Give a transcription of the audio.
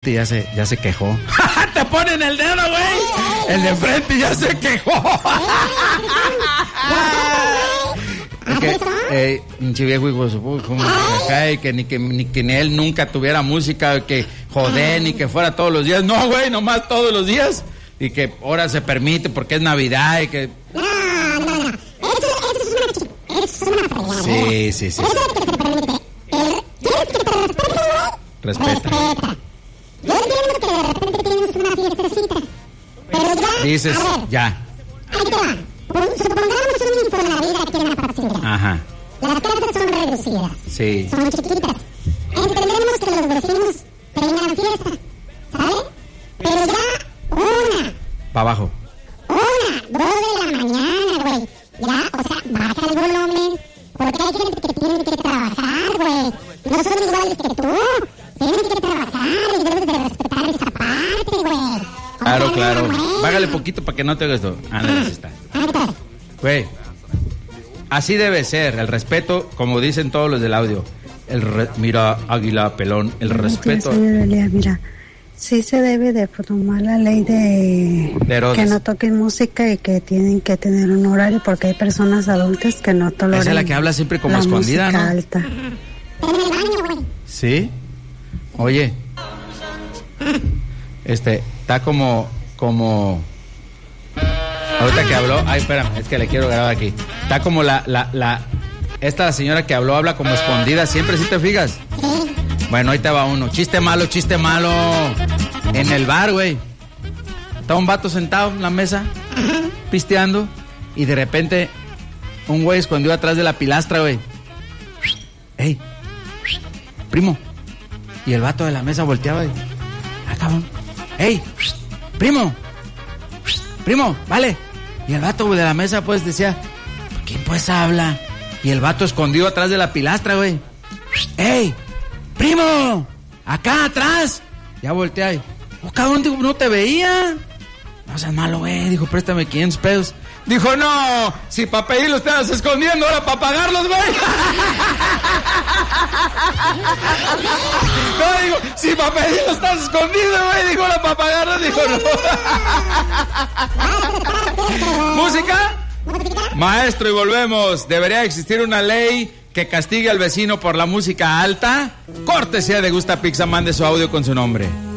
enfrente ya se quejó. ¡Te ponen el dedo, güey! El de enfrente ya se quejó. Pinche viejo hijo de su puta, que ni él nunca tuviera música, que joder, ni que fuera todos los días. No, güey, nomás todos los días. Y que ahora se permite porque es Navidad y que... No. Eso es una fregadera. Sí. Eso es lo que se permite. ¿Quieres que te respete, güey? Respeta. Yo entiendo que de repente tienes una fiestecita. Pero ya... Dices, a ver, ya. Ahí te va. Supongamos un inicio de Navidad que tiene una facilidad. Ajá. Las casas son reducidas. Sí. Son chiquitas. Entendemos que los vecinos tengan fiesta, ¿sabes? Pero ya una. Para abajo. 2 de la mañana, güey. Ya, o sea, baja el volumen. Porque hay gente que tiene que trabajar, güey. No son iguales que tú. Tienen que trabajar y debes de respetar esa parte, güey. Claro. Bájale poquito para que no te hagas esto. Ándale, así está. Güey, así debe ser. El respeto, como dicen todos los del audio. Mira, Águila Pelón, el respeto. Mira, sí se debe de tomar la ley de que no toquen música y que tienen que tener un horario porque hay personas adultas que no toleran. Esa es la que habla siempre como escondida, ¿no? Alta. ¿Sí? Oye, está como ahorita que habló, espérame, es que le quiero grabar aquí. Está como esta señora que habló, habla como escondida, siempre, ¿sí te fijas? Bueno, ahí te va uno. Chiste malo. En el bar, güey. Está un vato sentado en la mesa, pisteando, y de repente un güey escondido atrás de la pilastra, güey. ¡Ey! Primo. Y el vato de la mesa volteaba y... cabrón. ¡Ey! Primo, vale. Y el vato de la mesa pues decía, ¿quién pues habla? Y el vato escondido atrás de la pilastra, güey. ¡Ey! ¡Primo! ¡Acá atrás! Ya voltea y... cabrón, digo, no te veía. No seas malo, güey. Dijo, préstame 500 pesos. Dijo, no, si para pedirlo estabas escondiendo, ahora para pagarlos, güey. No, digo, si para pedirlo estás escondido, güey. Dijo, ahora para pagarlos. Dijo, no. ¿Música? Maestro, y volvemos. ¿Debería existir una ley que castigue al vecino por la música alta? Cortesía de Gusta Pizza, mande su audio con su nombre.